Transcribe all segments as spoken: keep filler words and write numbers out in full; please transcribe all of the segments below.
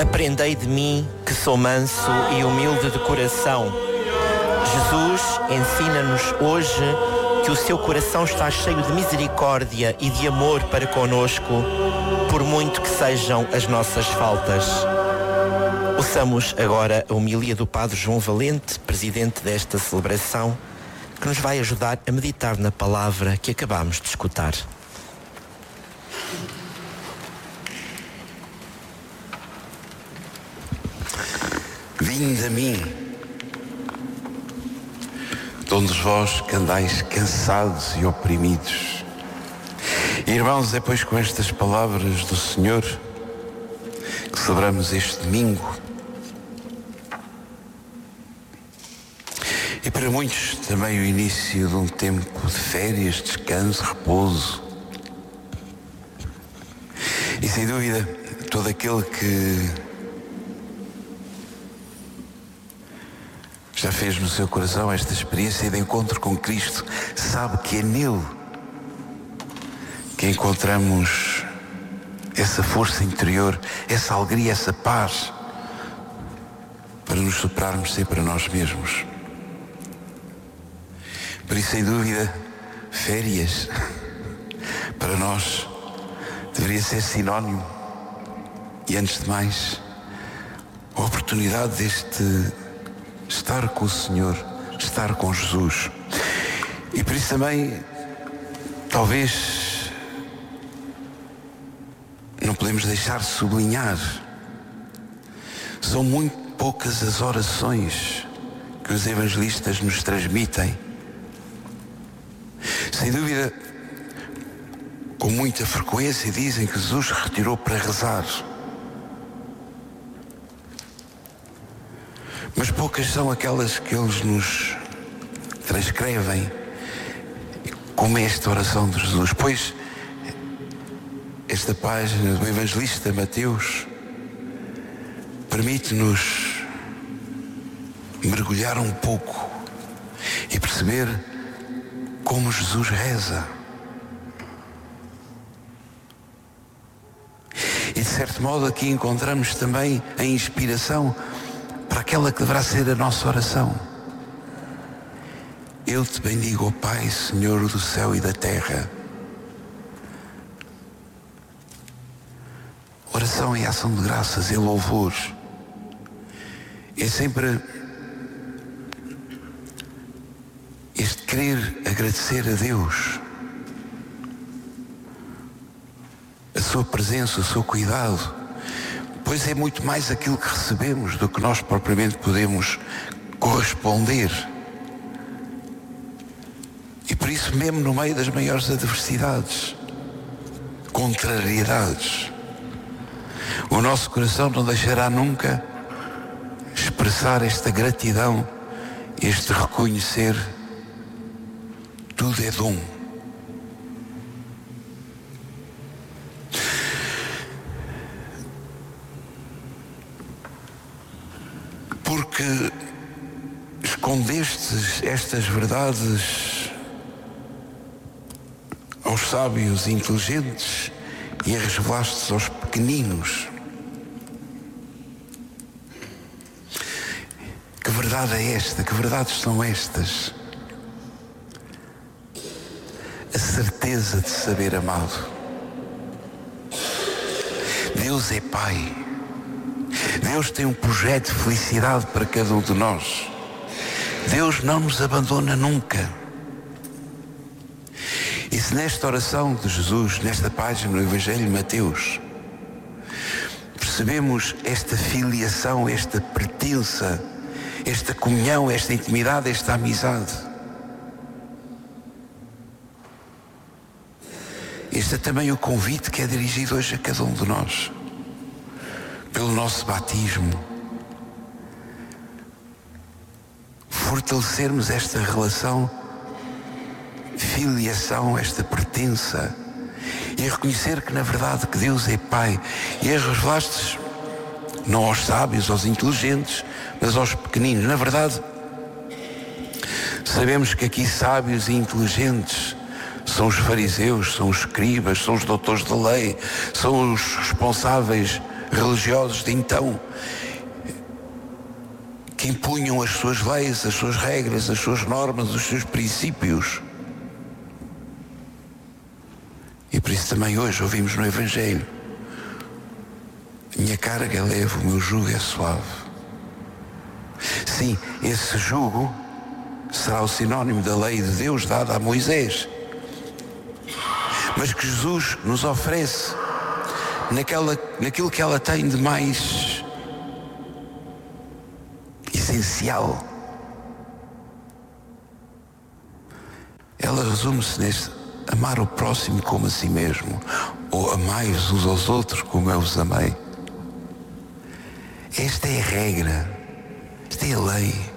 Aprendei de mim, que sou manso e humilde de coração. Jesus ensina-nos hoje que o seu coração está cheio de misericórdia e de amor para conosco, por muito que sejam as nossas faltas. Ouçamos agora a homilia do Padre João Valente, presidente desta celebração, que nos vai ajudar a meditar na palavra que acabamos de escutar. Vinde a mim, todos vós que andais cansados e oprimidos. Irmãos, é pois com estas palavras do Senhor que celebramos este domingo. E para muitos também o início de um tempo de férias, descanso, repouso. E sem dúvida, todo aquele que já fez no seu coração esta experiência de encontro com Cristo, sabe que é nele que encontramos essa força interior, essa alegria, essa paz para nos superarmos sempre a nós mesmos. Por isso, sem dúvida, férias para nós deveria ser sinónimo e, antes de mais, a oportunidade deste estar com o Senhor, estar com Jesus. E por isso também, talvez, não podemos deixar de sublinhar, são muito poucas as orações que os evangelistas nos transmitem. Sem dúvida, com muita frequência dizem que Jesus retirou para rezar. Mas poucas são aquelas que eles nos transcrevem como esta oração de Jesus. Pois esta página do evangelista Mateus permite-nos mergulhar um pouco e perceber como Jesus reza. E de certo modo aqui encontramos também a inspiração para aquela que deverá ser a nossa oração. Eu te bendigo, ó Pai, Senhor do céu e da terra. Oração é ação de graças, é louvor. É sempre este querer agradecer a Deus a sua presença, o seu cuidado. Pois é muito mais aquilo que recebemos do que nós propriamente podemos corresponder. E por isso, mesmo no meio das maiores adversidades, contrariedades, o nosso coração não deixará nunca expressar esta gratidão, este reconhecer, tudo é dom. Porque escondestes estas verdades aos sábios e inteligentes e as revelaste aos pequeninos. Que verdade é esta? Que verdades são estas? A certeza de saber amado. Deus é Pai. Deus tem um projeto de felicidade para cada um de nós. Deus não nos abandona nunca. E se nesta oração de Jesus, nesta página do Evangelho de Mateus, percebemos esta filiação, esta pertença, esta comunhão, esta intimidade, esta amizade, este é também o convite que é dirigido hoje a cada um de nós, pelo nosso batismo. Fortalecermos esta relação, filiação, esta pertença, e reconhecer que na verdade que Deus é Pai, e as revelaste não aos sábios, aos inteligentes, mas aos pequeninos. Na verdade, sabemos que aqui sábios e inteligentes são os fariseus, são os escribas, são os doutores da lei, são os responsáveis religiosos de então, que impunham as suas leis, as suas regras, as suas normas, os seus princípios. E por isso também hoje ouvimos no Evangelho: a minha carga é leve, o meu jugo é suave. Sim, esse jugo será o sinónimo da lei de Deus dada a Moisés, mas que Jesus nos oferece naquela, naquilo que ela tem de mais essencial. Ela resume-se neste: amar o próximo como a si mesmo, ou amai-vos uns aos outros como eu os amei. Esta é a regra, esta é a lei.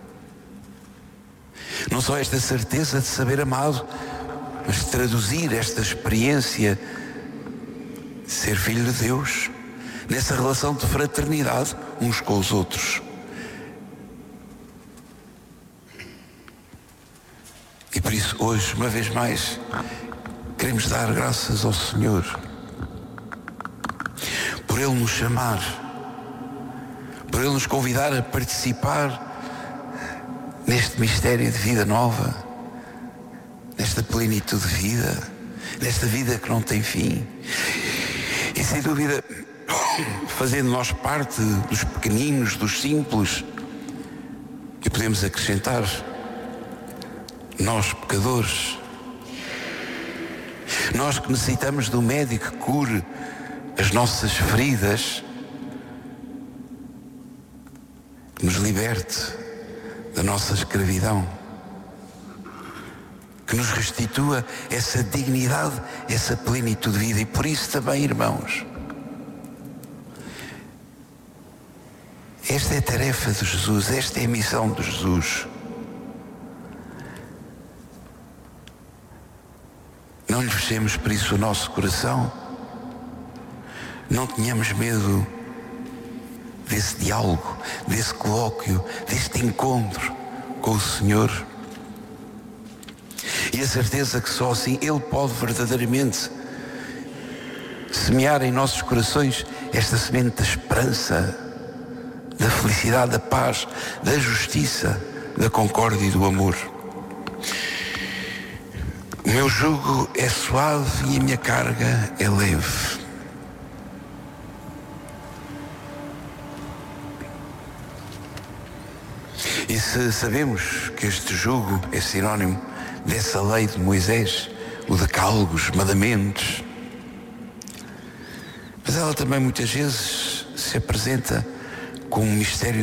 Não só esta certeza de saber amado, mas traduzir esta experiência de ser filho de Deus nessa relação de fraternidade uns com os outros. E por isso hoje, uma vez mais, queremos dar graças ao Senhor por Ele nos chamar, por Ele nos convidar a participar neste mistério de vida nova, nesta plenitude de vida, nesta vida que não tem fim. E sem dúvida, fazendo nós parte dos pequeninos, dos simples, e podemos acrescentar, nós pecadores, nós que necessitamos de um médico que cure as nossas feridas, que nos liberte da nossa escravidão, que nos restitua essa dignidade, essa plenitude de vida. E por isso também, irmãos, esta é a tarefa de Jesus, esta é a missão de Jesus. Não lhe fechemos por isso o nosso coração, não tenhamos medo desse diálogo, desse colóquio, deste encontro com o Senhor. E a certeza que só assim Ele pode verdadeiramente semear em nossos corações esta semente da esperança, da felicidade, da paz, da justiça, da concórdia e do amor. O meu jugo é suave e a minha carga é leve. E se sabemos que este jugo é sinónimo dessa lei de Moisés, o decálogo, os mandamentos, mas ela também muitas vezes se apresenta como um mistério